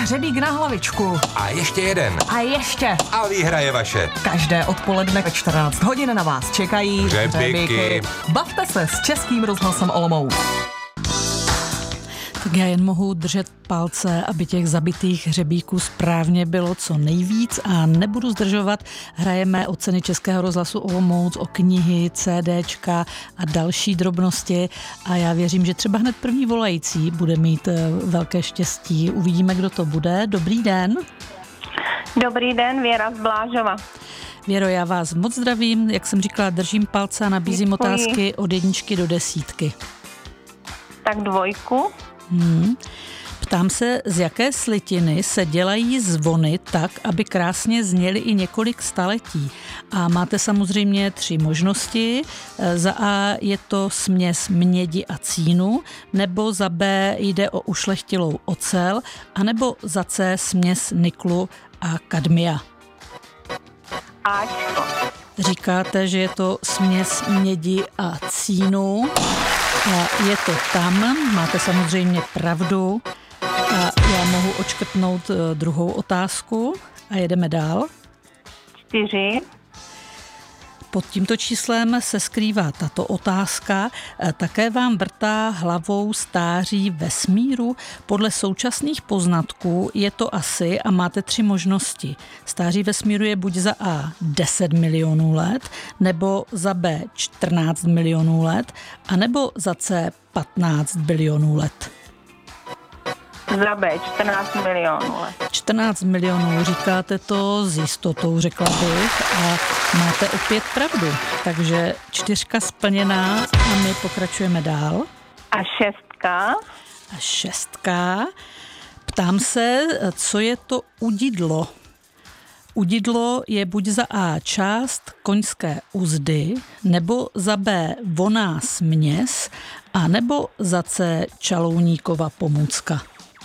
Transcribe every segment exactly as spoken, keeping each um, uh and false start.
hřebík na hlavičku. A ještě jeden. A ještě. A výhra je vaše. Každé odpoledne ve čtrnáct hodin na vás čekají hřebíky. Bavte se s Českým rozhlasem Olomouc. Tak já jen mohu držet palce, aby těch zabitých hřebíků správně bylo co nejvíc a nebudu zdržovat. Hrajeme o ceny Českého rozhlasu Olomouc, o knihy, CDčka a další drobnosti a já věřím, že třeba hned první volající bude mít velké štěstí. Uvidíme, kdo to bude. Dobrý den. Dobrý den, Věra z Blážova. Věro, já vás moc zdravím. Jak jsem říkala, držím palce a nabízím Děkuji. Otázky od jedničky do desítky. Tak dvojku. Hmm. Ptám se, z jaké slitiny se dělají zvony tak, aby krásně zněly i několik staletí. A máte samozřejmě tři možnosti. Za A je to směs mědi a cínu, nebo za B jde o ušlechtilou ocel, anebo za C směs niklu a kadmia. Ačko. Říkáte, že je to směs mědi a cínu. A je to tam, máte samozřejmě pravdu. A já mohu odškrtnout druhou otázku a jedeme dál. Čtyři. Pod tímto číslem se skrývá tato otázka. Také vám vrtá hlavou stáří vesmíru? Podle současných poznatků je to asi, a máte tři možnosti. Stáří vesmíru je buď za A deset milionů let, nebo za B čtrnáct milionů let, anebo za C patnáct bilionů let. Za B čtrnáct milionů let. čtrnáct milionů, říkáte to s jistotou, řekla bych, a máte opět pravdu. Takže čtyřka splněná a my pokračujeme dál. A šestka? A šestka. Ptám se, co je to udidlo? Udidlo je buď za A část koňské uzdy, nebo za B vonná směs, a nebo za C čalouníkova pomůcka.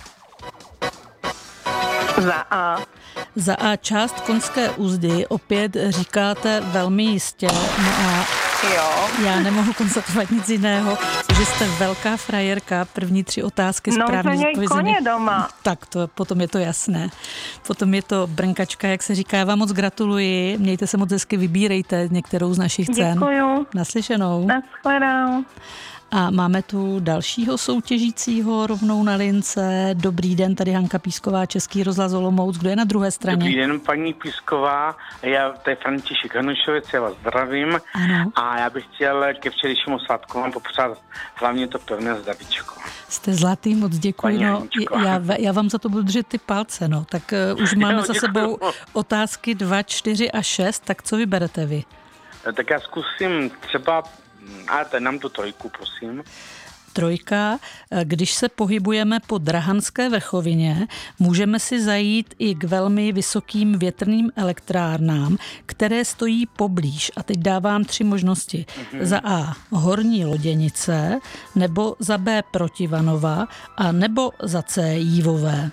Za A. Za A část koňské uzdy opět říkáte velmi jistě, no a jo. Já nemohu konstatovat nic jiného, že jste velká frajerka, první tři otázky správně zodpovězené. No, koně doma. Tak to, potom je to jasné. Potom je to brnkačka, jak se říká. Já vám moc gratuluji, mějte se moc hezky, vybírejte některou z našich cen. Děkuju. Naslyšenou. Naschledanou. A máme tu dalšího soutěžícího rovnou na lince. Dobrý den, tady Hanka Písková, Český rozhlas Olomouc. Kdo je na druhé straně? Dobrý den, paní Písková. Já, to je František Hanušovec, já vás zdravím. Ano. A já bych chtěl ke včerejšímu svátku vám popřát hlavně to pevné zdravíčko. Jste zlatý, moc děkuji. No, já, já vám za to budu držet ty palce. No. Tak uh, už máme jo, za sebou otázky dva, čtyři a šest. Tak co vyberete vy? Tak já zkusím třeba... A teď nám tu trojku, prosím. Trojka. Když se pohybujeme po Drahanské vrchovině, můžeme si zajít i k velmi vysokým větrným elektrárnám, které stojí poblíž. A teď dávám tři možnosti. Mm-hmm. Za A Horní Loděnice, nebo za B Protivanova, a nebo za C Jívové.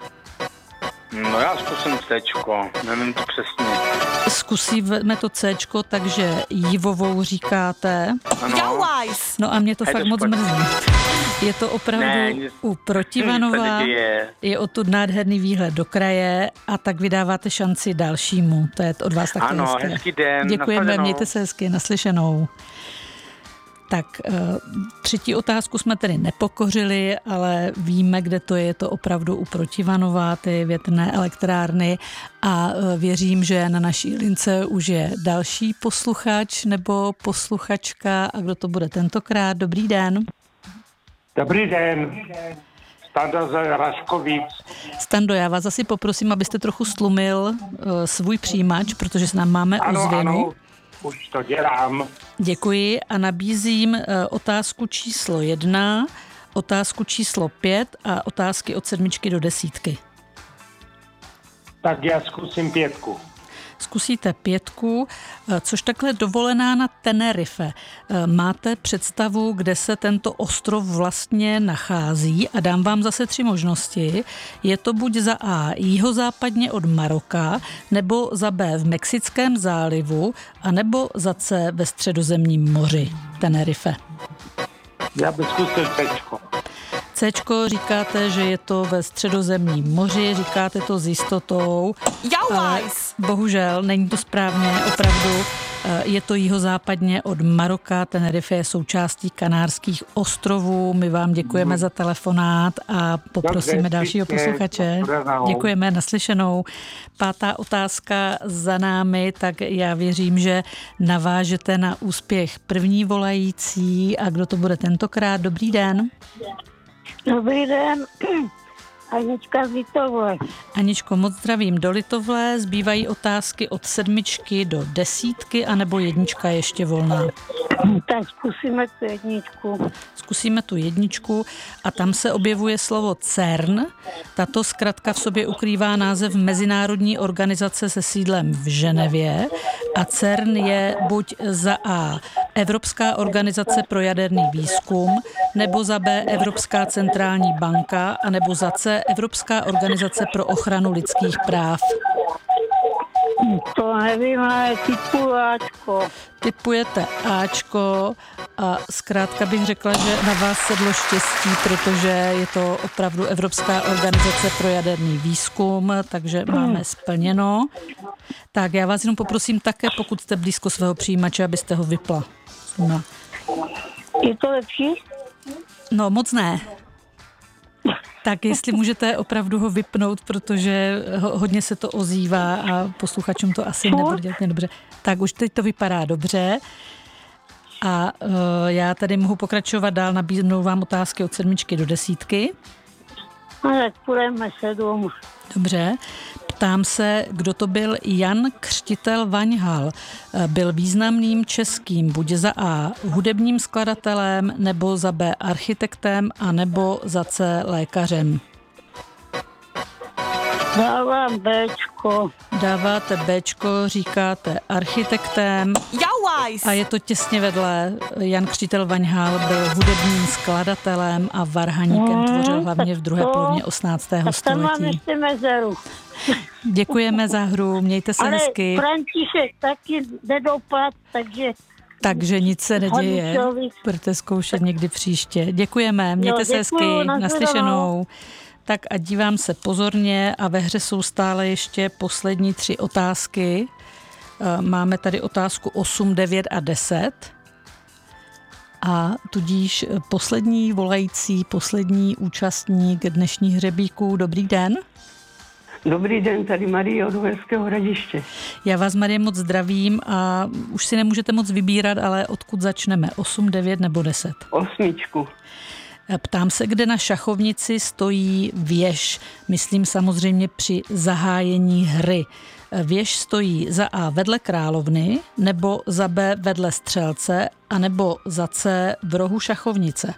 No já zkusím Cčko, nevím to přesně. Zkusíme to Cčko, takže Jívovou říkáte. Ano. No a mě to je fakt to moc mrzí. Je to opravdu ne, nic, u Protivanova, je o tu nádherný výhled do kraje a tak vydáváte šanci dalšímu. To je od vás taky ano, hezké. Hezký den. Děkujeme, mějte se hezky, naslyšenou. Tak třetí otázku jsme tedy nepokořili, ale víme, kde to je. Je to opravdu u Protivanova, ty větrné elektrárny, a věřím, že na naší lince už je další posluchač nebo posluchačka. A kdo to bude tentokrát? Dobrý den. Dobrý den. Stando z Raškovic. Stando, já vás asi poprosím, abyste trochu stlumil uh, svůj přijímač, protože se nám máme ano, ozvěnu. Ano. Už to dělám. Děkuji a nabízím otázku číslo jedna, otázku číslo pět a otázky od sedmičky do desítky. Tak já zkusím pětku. Zkusíte pětku, což takhle dovolená na Tenerife. Máte představu, kde se tento ostrov vlastně nachází, a dám vám zase tři možnosti. Je to buď za A jihozápadně od Maroka, nebo za B v Mexickém zálivu, a nebo za C ve Středozemním moři Tenerife. Já bych zkusil Cčko. Céčko, říkáte, že je to ve Středozemním moři, říkáte to s jistotou. Ale bohužel není to správně, opravdu. Je to jihozápadně od Maroka, Tenerife je součástí Kanárských ostrovů. My vám děkujeme za telefonát a poprosíme Dobře, dalšího příště, posluchače. shledanou. Děkujeme, naslyšenou. Pátá otázka za námi, tak já věřím, že navážete na úspěch první volající. A kdo to bude tentokrát? Dobrý den. Dobrý den, Anička z Litovle. Aničko, moc zdravím do Litovle. Zbývají otázky od sedmičky do desítky, anebo jednička ještě volná? Tak zkusíme tu jedničku. Zkusíme tu jedničku a tam se objevuje slovo CERN. Tato zkratka v sobě ukrývá název mezinárodní organizace se sídlem v Ženevě a CERN je buď za A Evropská organizace pro jaderný výzkum, nebo za B Evropská centrální banka, anebo za C Evropská organizace pro ochranu lidských práv. To nevím, ale typu Ačko. Typujete Ačko a zkrátka bych řekla, že na vás sedlo štěstí, protože je to opravdu Evropská organizace pro jaderný výzkum, takže máme splněno. Tak já vás jenom poprosím také, pokud jste blízko svého přijímače, abyste ho vypla. No, Je to lepší? no moc ne. Tak jestli můžete opravdu ho vypnout, protože ho, hodně se to ozývá a posluchačům to asi nebude dělat dobře. Tak už teď to vypadá dobře. A uh, já tady mohu pokračovat dál, nabídnou vám otázky od sedmičky do desítky. A tak půjdeme sedm. Dobře. Ptám se, kdo to byl Jan Křtitel Vaňhal. Byl významným českým buď za A hudebním skladatelem, nebo za B architektem, a nebo za C lékařem. Dávám Bčko. Dáváte Bčko, říkáte architektem. A je to těsně vedle. Jan Křtitel Vaňhal byl hudebním skladatelem a varhaníkem, Hmm, tvořil hlavně v druhé tak to- polovině osmnáctého Tak tam mám století. ještě mezeru. Děkujeme za hru, mějte se Ale hezky. František taky nedopad, takže Takže nic se neděje, Honičovi. budete zkoušet někdy příště. Děkujeme, mějte Jo, se hezky, děkuju, nashledanou. naslyšenou. Tak a dívám se pozorně a ve hře jsou stále ještě poslední tři otázky. Máme tady otázku osm, devět a deset. A tudíž poslední volající, poslední účastník dnešních hřebíků. Dobrý den. Dobrý den, tady Marie od Uherského Hradiště. Já vás, Marie, moc zdravím a už si nemůžete moc vybírat, ale odkud začneme? osm, devět nebo deset? Osmičku. Ptám se, kde na šachovnici stojí věž. Myslím samozřejmě při zahájení hry. Věž stojí za A vedle královny, nebo za B vedle střelce, anebo za C v rohu šachovnice.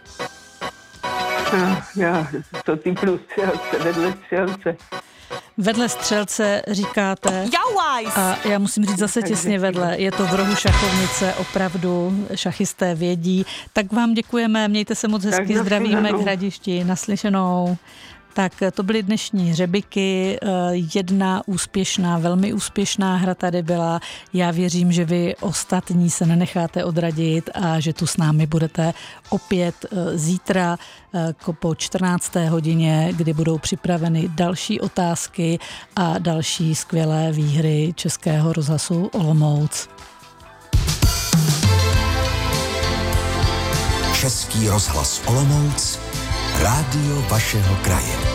A já to typnu střelce, vedle střelce. Vedle střelce říkáte a já musím říct zase těsně vedle, je to v rohu šachovnice, opravdu šachisté vědí. Tak vám děkujeme, mějte se moc hezky, Tak zdravíme k Hradišti, naslyšenou. Tak to byly dnešní hřebiky, jedna úspěšná, velmi úspěšná hra tady byla. Já věřím, že vy ostatní se nenecháte odradit a že tu s námi budete opět zítra po čtrnácté hodině, kdy budou připraveny další otázky a další skvělé výhry Českého rozhlasu Olomouc. Český rozhlas Olomouc, rádio vašeho kraje.